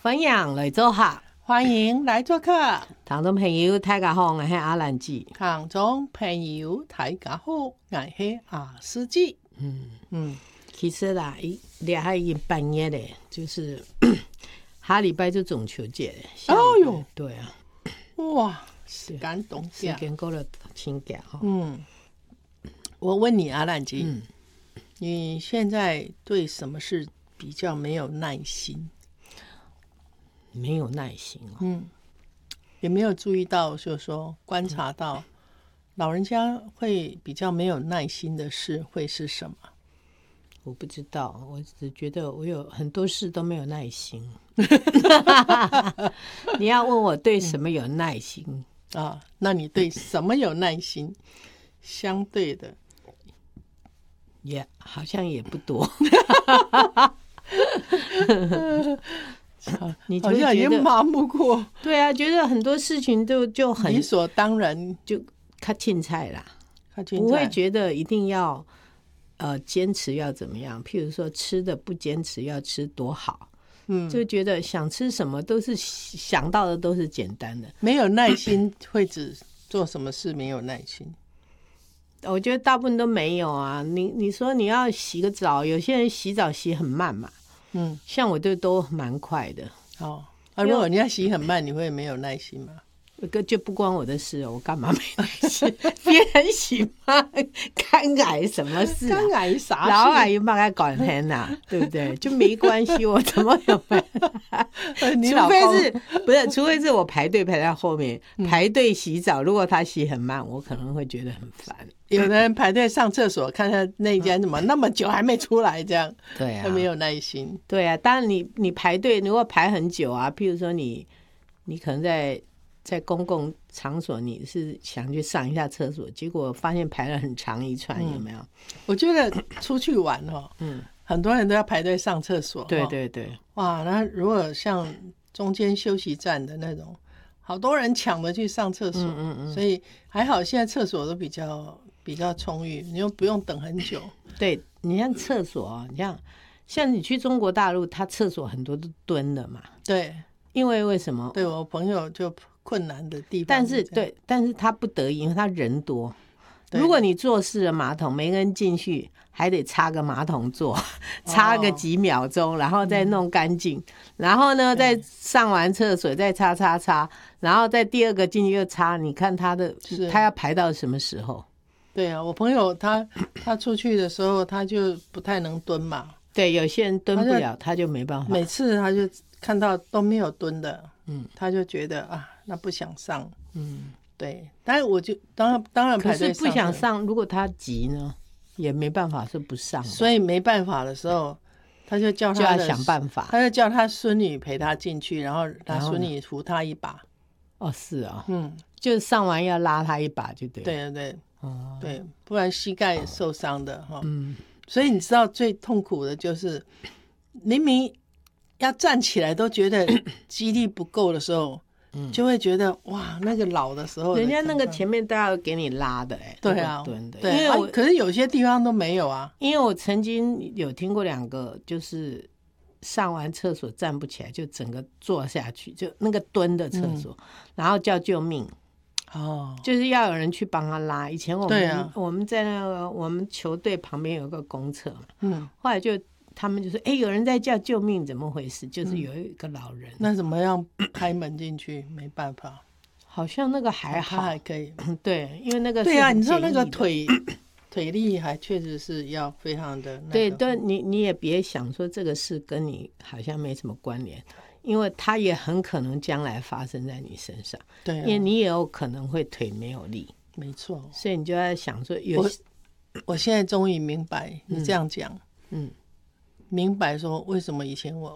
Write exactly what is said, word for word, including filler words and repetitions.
欢迎来做客， 欢迎来做客。 听众朋友大家好，我是阿兰姐。 听众朋友大家好，我是阿司机。 嗯嗯， 其实啦，一俩还已经半夜了，就是下礼拜就中秋节了。 哦哟， 对啊， 哇，时间冻时间过了请假哈。 嗯，我问你阿兰姐， 嗯， 你现在对什么事比较没有耐心？ 没有耐心哦。 嗯，有没有注意到，就是说观察到老人家会比较没有耐心的事会是什么？ 我不知道，我只觉得我有很多事都没有耐心。你要问我对什么有耐心、 嗯、啊？那你对什么有耐心？相对的， 也、yeah, 好像也不多。你好像已经麻木过。 对啊，觉得很多事情都就很理所当然， 就看青菜啦， 不不会觉得一定要呃坚持要怎么样。譬如说吃的不坚持要吃多好，嗯，就觉得想吃什么都是想到的都是简单的， 没有耐心会指做什么事没有耐心。 我觉得大部分都没有啊。你你说你要洗个澡，有些人洗澡洗很慢嘛。嗯，像我就都蛮快的。 哦，啊，如果人家洗很慢，你会没有耐心吗？ 这就不关我的事，我干嘛没耐心？别人洗慢，干癌什么事、啊？ 干癌啥事？ 老矮又帮他管很呐，对不对？就没关系，我怎么有办法？除非是不是？除非是我排队排在后面、嗯、排队洗澡，如果他洗很慢，我可能会觉得很烦。 有的人排队上厕所，看他那间怎么那么久还没出来，这样对啊， 他没有耐心。 对啊，当然你你排队如果排很久啊，譬如说你你可能在在公共场所，你是想去上一下厕所，结果发现排了很长一串，嗯、有没有？ 我觉得出去玩哦，嗯，很多人都要排队上厕所。 对对对， 哇，那如果像中间休息站的那种，好多人抢着去上厕所，嗯嗯嗯，所以还好现在厕所都比较。比较充裕，你又不用等很久。 对，你像厕所啊，你像像你去中国大陆，他厕所很多都蹲的嘛。 对， 因为为什么？ 对我朋友就困难的地方， 但是对，但是他不得已，因为他人多。如果你坐式的马桶，每个人进去还得擦个马桶座，擦个几秒钟，哦、然后再弄干净，嗯、然后呢，再上完厕所再擦擦擦，然后再第二个进去又擦。你看他的，他要排到什么时候？ 对啊，我朋友他他出去的时候，他就不太能蹲嘛。 对，有些人蹲不了，他 就, 他就没办法。 每次他就看到都没有蹲的，嗯，他就觉得啊，那不想上，嗯，对。但是我就当然当然排队上， 可是不想上，如果他急呢，也没办法是不上。 所以没办法的时候，他就叫他就要想办法， 他就叫他孙女陪他进去，然后他孙女扶他一把。 哦，是啊，嗯，就是上完要拉他一把就对了。 对对对。哦、对，不然膝盖受伤的哈。嗯，所以你知道最痛苦的就是明明要站起来都觉得肌力不够的时候，嗯，就会觉得哇，那个老的时候的， 人家那个前面都要给你拉的哎、欸， 对啊， 蹲的， 对， 因为我、 啊、可是有些地方都没有啊。 因为我曾经有听过两个，就是上完厕所站不起来，就整个坐下去，就那个蹲的厕所，嗯、然后叫救命。哦，就是要有人去帮他拉。以前我们、啊、我们在那个我们球队旁边有个公厕嘛，嗯，后来就他们就说，哎、欸，有人在叫救命，怎么回事？就是有一个老人，嗯、 那怎么样开门进去？没办法， 好像那个还好， 他还可以， 对，因为那个对啊，你知道那个腿腿力还确实是要非常的、那个， 对对，你你也别想说这个事跟你好像没什么关联。因为它也很可能将来发生在你身上， 对、啊， 因为你也有可能会腿没有力， 没错， 所以你就在想说有， 我我现在终于明白你这样讲，嗯，嗯明白说为什么以前我